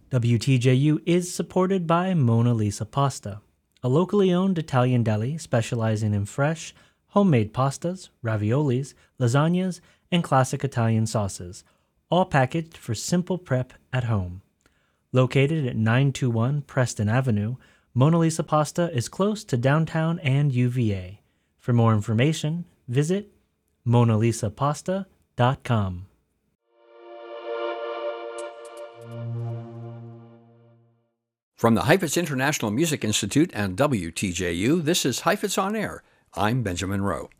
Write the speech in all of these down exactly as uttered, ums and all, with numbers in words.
W T J U is supported by Mona Lisa Pasta, a locally owned Italian deli specializing in fresh, homemade pastas, raviolis, lasagnas, and classic Italian sauces, all packaged for simple prep at home. Located at nine two one Preston Avenue, Mona Lisa Pasta is close to downtown and U V A. For more information, visit mona lisa pasta dot com. From the Heifetz International Music Institute and W T J U, this is Heifetz on Air. I'm Benjamin Rowe.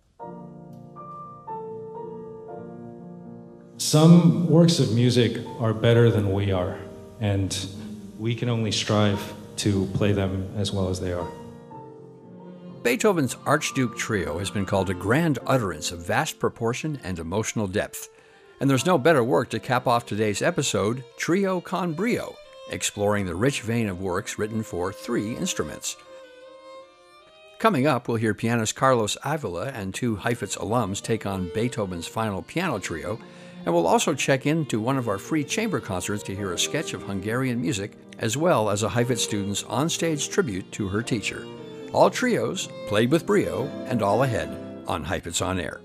Some works of music are better than we are, and we can only strive to play them as well as they are. Beethoven's Archduke Trio has been called a grand utterance of vast proportion and emotional depth. And there's no better work to cap off today's episode, Trio con Brio, exploring the rich vein of works written for three instruments. Coming up, we'll hear pianist Carlos Avila and two Heifetz alums take on Beethoven's final piano trio, and we'll also check into one of our free chamber concerts to hear a sketch of Hungarian music, as well as a Heifetz student's onstage tribute to her teacher. All trios, played with brio, and all ahead on Heifetz on Air.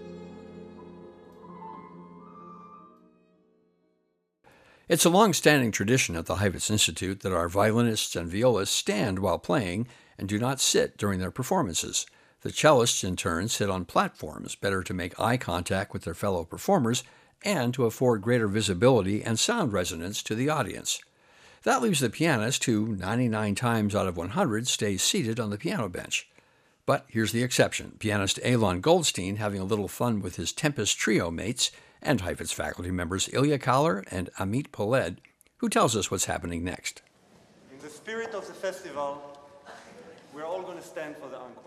It's a long-standing tradition at the Heifetz Institute that our violinists and violists stand while playing and do not sit during their performances. The cellists, in turn, sit on platforms, better to make eye contact with their fellow performers and to afford greater visibility and sound resonance to the audience. That leaves the pianist, who ninety-nine times out of one hundred stays seated on the piano bench. But here's the exception, pianist Alon Goldstein having a little fun with his Tempest Trio mates and Heifetz faculty members Ilya Kaller and Amit Poled, who tells us what's happening next. In the spirit of the festival, we're all going to stand for the encore.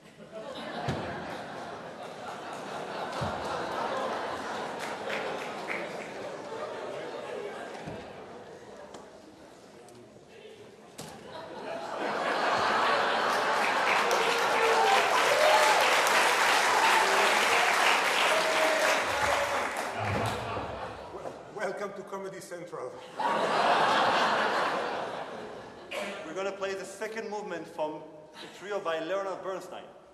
Welcome to Comedy Central. We're going to play the second movement from the trio by Leonard Bernstein.